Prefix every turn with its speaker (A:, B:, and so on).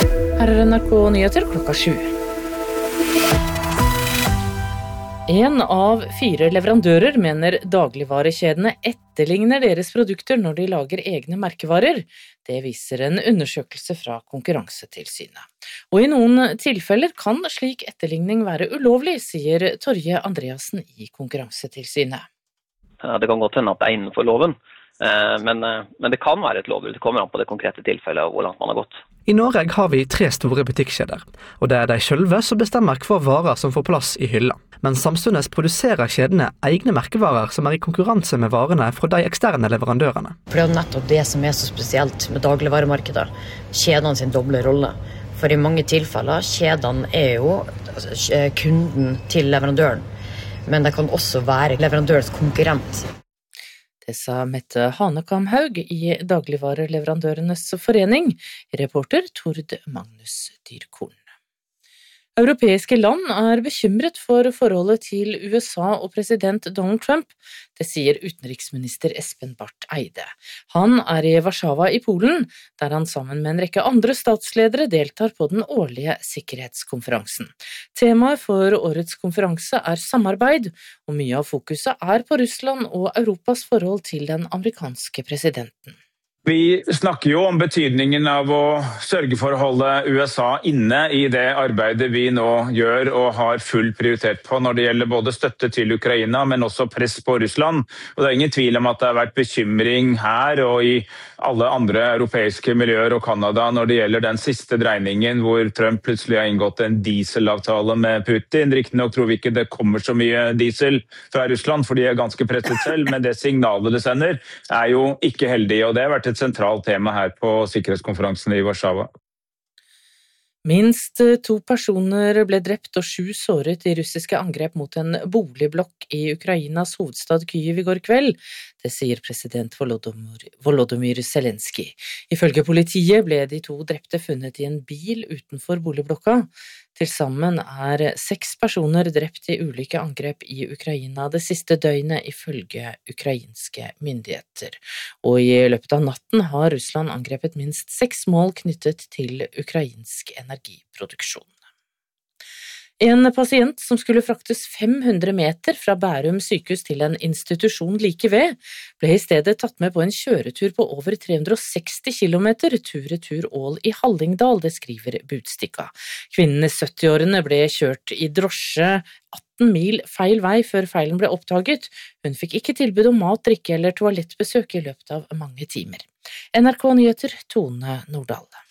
A: Her NRK Nyheter 7. En av 4 leverandører mener dagligvarekjedene etterligner deres produkter når de lager egne merkevarer. Det viser en undersøkelse fra Konkurransetilsynet. Og i noen tilfeller kan slik etterligning være ulovlig, sier Torje Andreassen i Konkurransetilsynet.
B: Ja, det kan godt hende at det innenfor loven, men det kan være et lovbrudd. Det kommer an på det konkrete tilfellet og hvor langt man har gått.
C: I Norge har vi 3 store butikkjeder, og det er de selve som bestemmer hva varer som får plass i hylla. Men samtidig produserer kjedene egne merkevarer som i konkurranse med varene fra de eksterne leverandørene.
D: For det er nettopp det som så spesielt med dagligvaremarkedet, kjedene sin doble rolle. For i mange tilfeller, kjedene jo kunden til leverandøren, men det kan også være leverandørens konkurrent.
A: Det sa Mette Hanekamhaug i Dagligvareleverandørenes forening, reporter Tord Magnus Dyrkorn. Europeiske land bekymret for forholdet til USA og president Donald Trump. Det sier utenriksminister Espen Barth Eide. Han i Warszawa i Polen, der han sammen med en rekke andre statsledere deltar på den årlige sikkerhetskonferansen. Temaet for årets konferanse samarbeid, og mye av fokuset på Russland og Europas forhold til den amerikanske presidenten.
E: Vi snakker jo om betydningen av å sørge for å holde USA inne i det arbeidet vi nå gjør og har full prioritet på når det gjelder både støtte til Ukraina, men også press på Russland. Og det ingen tvil om at det har vært bekymring her og i alle andre europeiske miljøer og Kanada når det gjelder den siste dreiningen hvor Trump plutselig har inngått en dieselavtale med Putin. Riktignok tror vi ikke det kommer så mye diesel fra Russland, for de ganske presset selv, men det signalet det sender jo ikke heldig, og det har vært et sentralt tema her på sikkerhetskonferansen i Warszawa.
A: Minst 2 personer ble drept og 7 såret i russiske angrep mot en boligblokk i Ukrainas hovedstad Kyiv i går kveld. Det sier president Volodymyr Zelensky. Ifølge politiet ble de 2 drepte funnet i en bil utenfor boligblokka. Til sammen 6 personer drept i ulike angrep i Ukraina det siste døgnet, ifølge ukrainske myndigheter. Og i løpet av natten har Russland angrepet minst 6 mål knyttet til ukrainsk energiproduksjon. En pasient som skulle fraktes 500 meter fra Bærum sykehus til en institusjon like ved, ble i stedet tatt med på en kjøretur på over 360 kilometer tur-retur Ål i Hallingdal, det skriver Budstikka. Kvinnen i 70-årene ble kjørt i drosje 18 mil feil vei før feilen ble oppdaget. Hun fikk ikke tilbud om mat, drikke eller toalettbesøk i løpet av mange timer. NRK Nyheter, Tone Nordahl.